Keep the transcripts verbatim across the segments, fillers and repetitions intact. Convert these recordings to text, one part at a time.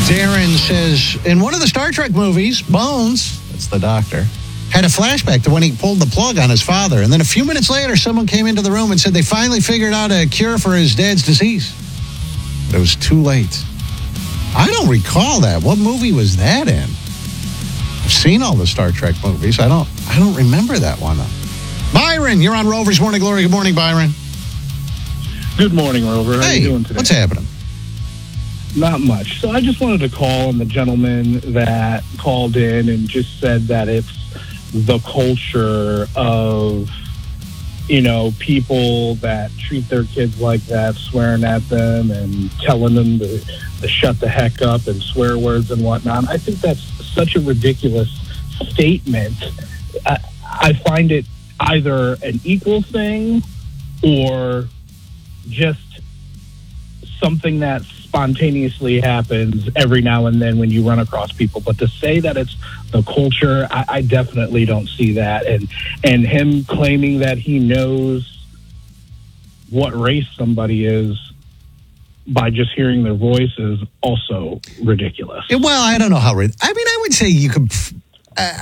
Darren says, in one of the Star Trek movies, Bones, that's the doctor, had a flashback to when he pulled the plug on his father. And then a few minutes later, someone came into the room and said they finally figured out a cure for his dad's disease. But it was too late. I don't recall that. What movie was that in? I've seen all the Star Trek movies. I don't I don't remember that one, though. Byron, you're on Rover's Morning Glory. Good morning, Byron. Good morning, Rover. How hey, are you doing today? What's happening? Not much. So I just wanted to call on the gentleman that called in and just said that it's the culture of, you know, people that treat their kids like that, swearing at them and telling them to, to shut the heck up and swear words and whatnot. I think that's such a ridiculous statement. I, I find it either an equal thing or just something that spontaneously happens every now and then when you run across people. But to say that it's the culture, I, I definitely don't see that. And and him claiming that he knows what race somebody is by just hearing their voice is also ridiculous. Well, I don't know how. I mean, I would say you could. Uh,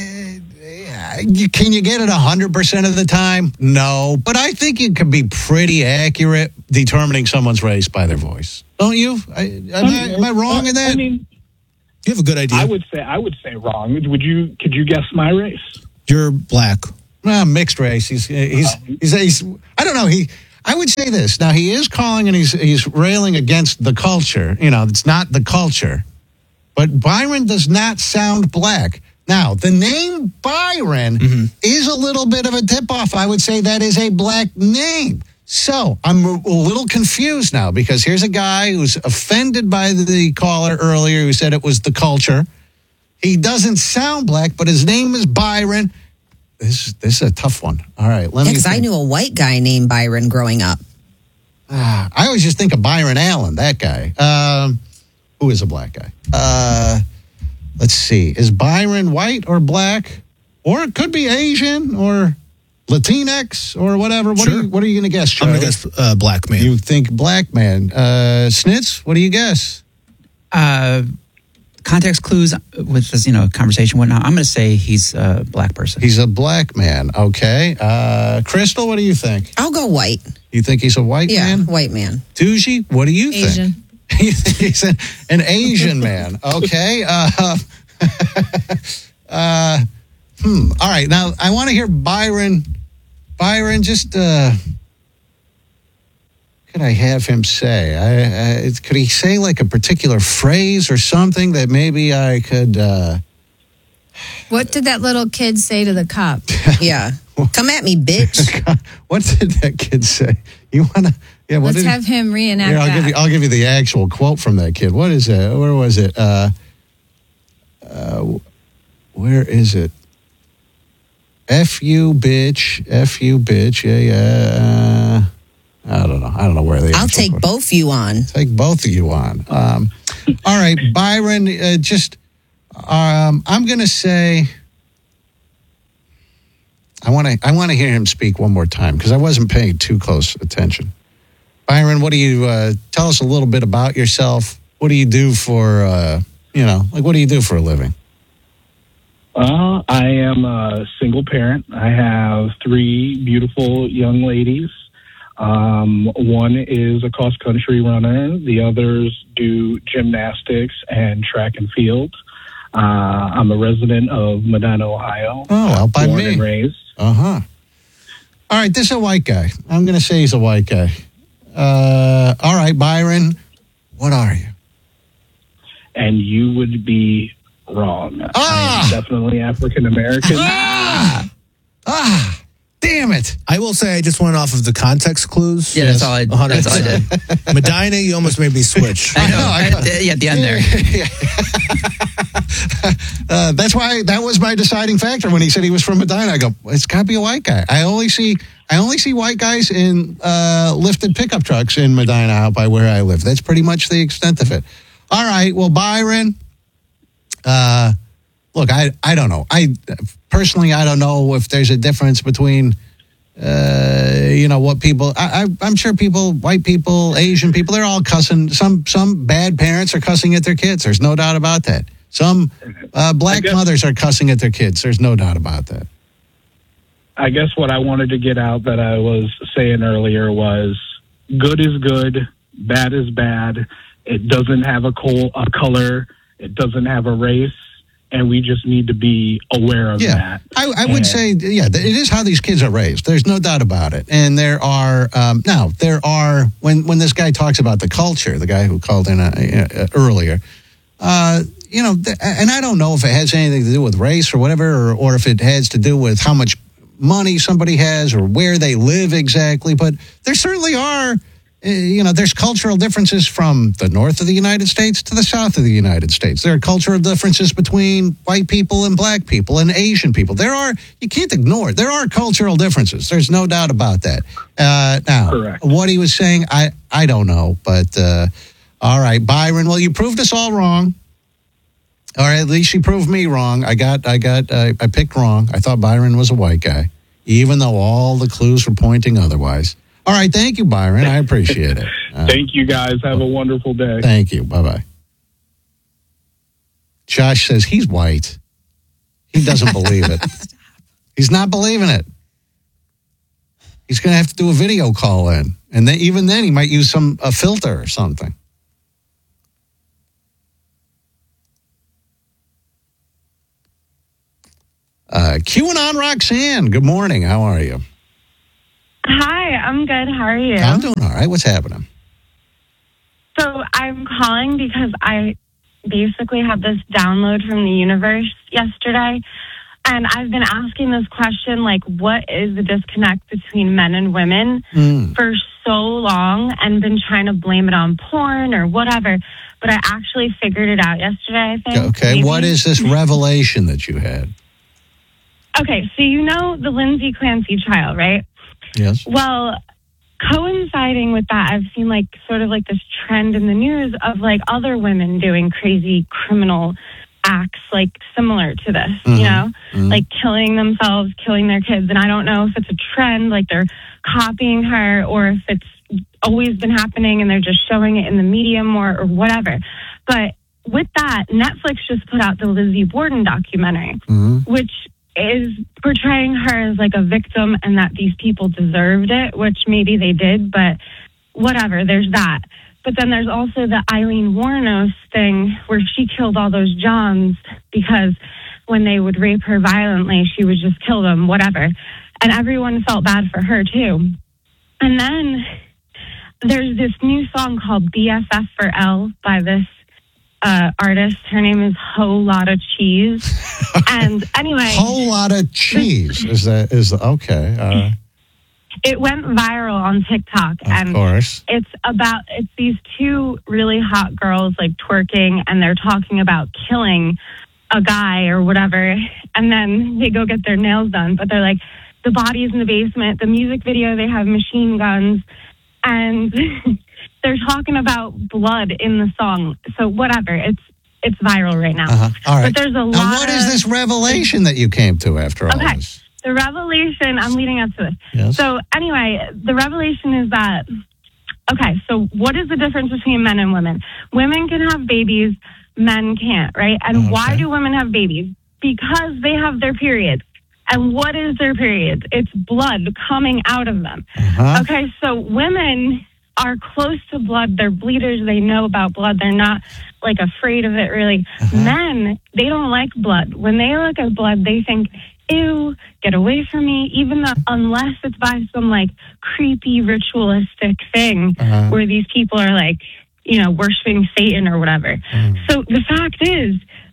uh, you, can you get it one hundred percent of the time? No. But I think you can be pretty accurate determining someone's race by their voice. Don't you? I, am, I, am I wrong in that? I mean, you have a good idea. I would say I would say wrong. Would you? Could you guess my race? You're black. Well, mixed race. He's he's, um, he's he's I don't know. He I would say this. Now he is calling and he's he's railing against the culture. You know, it's not the culture. But Byron does not sound black. Now, the name Byron mm-hmm. is a little bit of a tip-off. I would say that is a black name. So I'm a little confused now because here's a guy who's offended by the caller earlier who said it was the culture. He doesn't sound black, but his name is Byron. This, this is a tough one. All right. Let yeah, me because I knew a white guy named Byron growing up. Ah, I always just think of Byron Allen, that guy. Um, who is a black guy? Uh... Let's see. Is Byron white or black? Or it could be Asian or Latinx or whatever. What, sure. are, you, what are you going to guess, Joe? I'm going to guess uh, black man. You think black man. Uh, Snitz, what do you guess? Uh, context clues with this, you know, conversation, whatnot. I'm going to say he's a black person. He's a black man. Okay. Uh, Crystal, what do you think? I'll go white. You think he's a white yeah, man? Yeah, white man. Doogie, what do you Asian. think? You think he's an, an Asian man. Okay. Uh, uh, hmm. All right. Now, I want to hear Byron. Byron, just uh, could I have him say? I, I, could he say like a particular phrase or something that maybe I could... Uh, what did that little kid say to the cop? Yeah. Come at me, bitch. What did that kid say? You want to... Yeah, what Let's did have he, him reenact yeah, I'll that. Give you, I'll give you the actual quote from that kid. What is it? Where was it? Uh, uh, where is it? F you, bitch. F you, bitch. Yeah, yeah. Uh, I don't know. I don't know where they are. I'll take quote. both you on. Take both of you on. Um, all right, Byron, uh, just, um, I'm going to say... I want to I want to hear him speak one more time because I wasn't paying too close attention. Byron, what do you uh, tell us a little bit about yourself? What do you do for uh, you know like what do you do for a living? Uh, I am a single parent. I have three beautiful young ladies. Um, one is a cross country runner. The others do gymnastics and track and field. Uh, I'm a resident of Medina, Ohio. Oh, out by born me. and raised. Uh huh. All right, this is a white guy. I'm going to say he's a white guy. Uh, all right, Byron, what are you? And you would be wrong. Ah! I am definitely African American. Ah! Ah! Damn it. I will say I just went off of the context clues. Yeah, that's all I, that's all I did. Medina, you almost made me switch. I know. I, I, yeah, at the end there. uh, that's why that was my deciding factor when he said he was from Medina. I go, it's got to be a white guy. I only see I only see white guys in uh, lifted pickup trucks in Medina out by where I live. That's pretty much the extent of it. All right. Well, Byron, uh, look, I, I don't know. I personally, I don't know if there's a difference between uh, you know, what people, I, I, I'm sure people, white people, Asian people, they're all cussing. Some, some bad parents are cussing at their kids. There's no doubt about that. Some uh, black guess- mothers are cussing at their kids. There's no doubt about that. I guess what I wanted to get out that I was saying earlier was good is good, bad is bad. It doesn't have a, col- a color. It doesn't have a race. And we just need to be aware of Yeah, that. I, I would And- say, yeah, it is how these kids are raised. There's no doubt about it. And there are, um, now, there are, when, when this guy talks about the culture, the guy who called in uh, uh, earlier, uh, you know, th- and I don't know if it has anything to do with race or whatever, or, or if it has to do with how much money somebody has or where they live exactly. But there certainly are, uh, you know, there's cultural differences from the north of the United States to the south of the United States. There are cultural differences between white people and black people and Asian people. There are, you can't ignore it. There are cultural differences. There's no doubt about that. Uh, now, Correct. what he was saying, I, I don't know. But, uh, all right, Byron, well, you proved us all wrong. All right, at least you proved me wrong. I got, I got, uh, I picked wrong. I thought Byron was a white guy, even though all the clues were pointing otherwise. All right, thank you, Byron. I appreciate it. Uh, Thank you, guys. Have a wonderful day. thank you. Bye bye. Josh says he's white. He doesn't believe it. He's not believing it. He's going to have to do a video call in, and then even then, he might use some a filter or something. Uh, QAnon Roxanne, good morning. How are you? Hi, I'm good. How are you? I'm doing all right. What's happening? So I'm calling because I basically had this download from the universe yesterday, and I've been asking this question, like, what is the disconnect between men and women Mm. for so long, and been trying to blame it on porn or whatever. But I actually figured it out yesterday, I think. Okay, maybe. what is this revelation that you had? Okay, so you know the Lindsay Clancy trial, right? Yes. Well, coinciding with that, I've seen like sort of like this trend in the news of like other women doing crazy criminal acts like similar to this, Mhm. you know, Mhm. like killing themselves, killing their kids. And I don't know if it's a trend, like they're copying her, or if it's always been happening and they're just showing it in the media more or whatever. But with that, Netflix just put out the Lizzie Borden documentary, Mhm. which is portraying her as like a victim and that these people deserved it, which maybe they did, but whatever, there's that. But then there's also the Eileen Wuornos thing where she killed all those Johns because when they would rape her violently, she would just kill them, whatever. And everyone felt bad for her too. And then there's this new song called B F F for L by this uh, artist. Her name is Whole Lotta Cheese. And anyway, Whole lot of cheese. Is that is okay? Uh, it went viral on TikTok, of and course. it's about it's these two really hot girls like twerking, and they're talking about killing a guy or whatever, and then they go get their nails done, but they're like, the body's in the basement. The music video, they have machine guns, and they're talking about blood in the song. So whatever, it's it's viral right now. Uh-huh. All right. But there's a lot. Now, what is of- this revelation that you came to after all Okay. this? The revelation, I'm leading up to this. Yes. So anyway, the revelation is that, okay, so what is the difference between men and women? Women can have babies, men can't, right? And why Okay. do women have babies? Because they have their periods. And what is their periods? It's blood coming out of them. Uh-huh. Okay, so women are close to blood. They're bleeders. They know about blood. They're not like afraid of it really. Uh-huh. Men, they don't like blood. When they look at blood, they think, ew, get away from me, even though unless it's by some like creepy ritualistic thing Uh-huh. where these people are like, you know, worshiping Satan or whatever. Mm. So the fact is,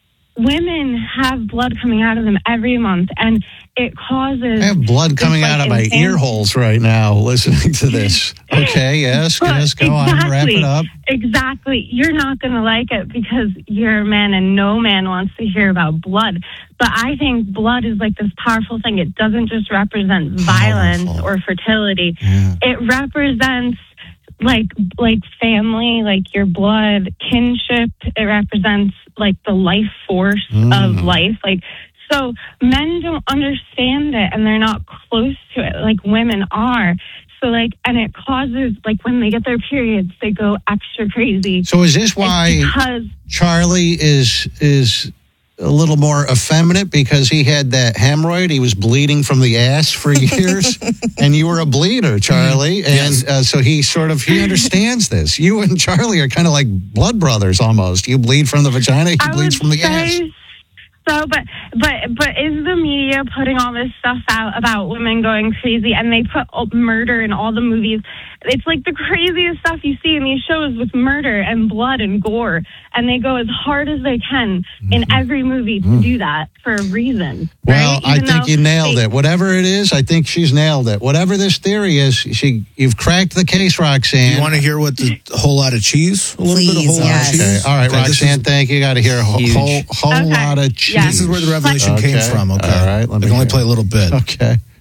women have blood coming out of them every month, and it causes. I have blood coming like, out of my insane- ear holes right now listening to this. Okay, yes, But yes, go on, wrap it exactly, up. Exactly. You're not going to like it because you're a man and no man wants to hear about blood. But I think blood is like this powerful thing. It doesn't just represent violence Powerful. or fertility. Yeah. It represents like like family, like your blood, kinship. It represents like the life force Mm. of life. Like So men don't understand it and they're not close to it like women are. So like, and it causes, like when they get their periods, they go extra crazy. So is this why It's because Charlie is is a little more effeminate because he had that hemorrhoid? He was bleeding from the ass for years, and you were a bleeder, Charlie. And uh, so he sort of he understands this. You and Charlie are kind of like blood brothers almost. You bleed from the vagina, he I bleeds would from the say ass. so, but but but is the media putting all this stuff out about women going crazy, and they put up murder in all the movies? It's like the craziest stuff you see in these shows with murder and blood and gore, and they go as hard as they can in every movie to do that for a reason. Well, right? I Even think though you nailed they- it. Whatever it is, I think she's nailed it. Whatever this theory is, she you've cracked the case, Roxanne. You want to hear what the whole lot of cheese? A little bit of Please, whole lot yes. of Okay. cheese. All right, Okay, this Roxanne, is- thank you. Got to hear a whole, Huge. whole, whole Okay. lot of cheese. Yeah. This is where the revelation Okay. came from. Okay, All right, let I me can only hear play a little bit. Okay.